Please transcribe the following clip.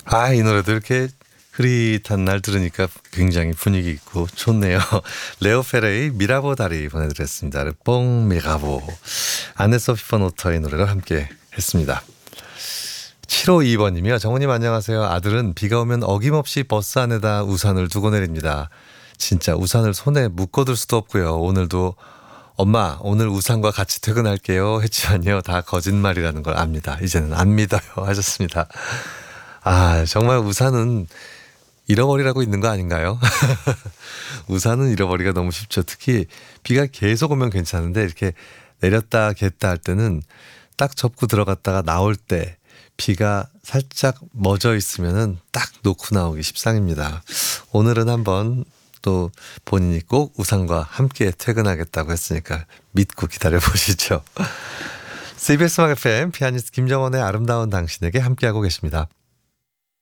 이 노래도 이렇게 흐릿한 날 들으니까 굉장히 분위기 있고 좋네요. 레오 페레의 미라보 다리 보내드렸습니다. 뽕 미라보. 아네 소피 포노터의 노래를 함께 했습니다. 752번님이요. 정우님 안녕하세요. 아들은 비가 오면 어김없이 버스 안에다 우산을 두고 내립니다. 진짜 우산을 손에 묶어둘 수도 없고요. 오늘도 엄마 오늘 우산과 같이 퇴근할게요 했지만요. 다 거짓말이라는 걸 압니다. 이제는 안 믿어요 하셨습니다. 정말 우산은 잃어버리라고 있는 거 아닌가요? 우산은 잃어버리기가 너무 쉽죠. 특히 비가 계속 오면 괜찮은데 이렇게 내렸다 겠다 할 때는 딱 접고 들어갔다가 나올 때 비가 살짝 멎어 있으면은 딱 놓고 나오기 십상입니다. 오늘은 한번 또 본인이 꼭 우산과 함께 퇴근하겠다고 했으니까 믿고 기다려 보시죠. CBS 음악 FM 피아니스트 김정원의 아름다운 당신에게 함께하고 계십니다.